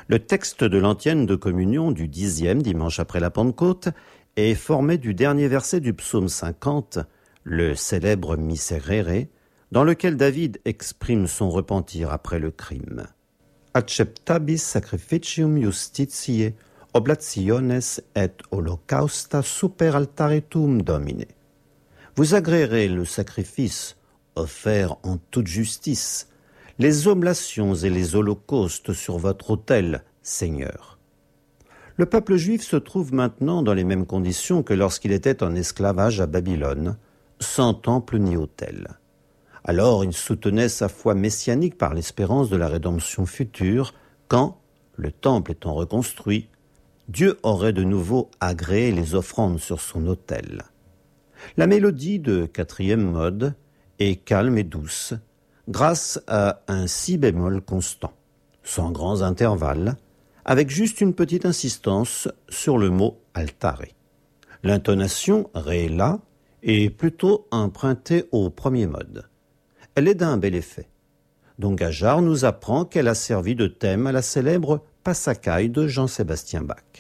Le texte de l'antienne de communion du 10e dimanche après la Pentecôte est formé du dernier verset du psaume 50, le célèbre Miserere, dans lequel David exprime son repentir après le crime. Acceptabis sacrificium justitiae, oblationes et holocausta super altare tuum Domine. Vous agréerez le sacrifice offert en toute justice, les oblations et les holocaustes sur votre autel, Seigneur. Le peuple juif se trouve maintenant dans les mêmes conditions que lorsqu'il était en esclavage à Babylone, sans temple ni autel. Alors il soutenait sa foi messianique par l'espérance de la rédemption future, quand, le temple étant reconstruit, Dieu aurait de nouveau agréé les offrandes sur son autel. La mélodie de 4e mode est calme et douce, grâce à un si bémol constant, sans grands intervalles, avec juste une petite insistance sur le mot altare. L'intonation ré la est plutôt empruntée au premier mode. Elle est d'un bel effet. Don Gajar nous apprend qu'elle a servi de thème à la célèbre Passacaille de Jean-Sébastien Bach.